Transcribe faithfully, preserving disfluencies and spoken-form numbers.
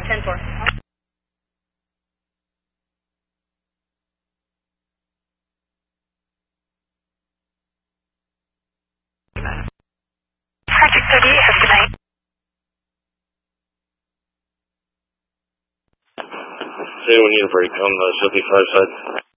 ten four. Project thirty-eight, have a good night. Say we need a break on the seventy-five side.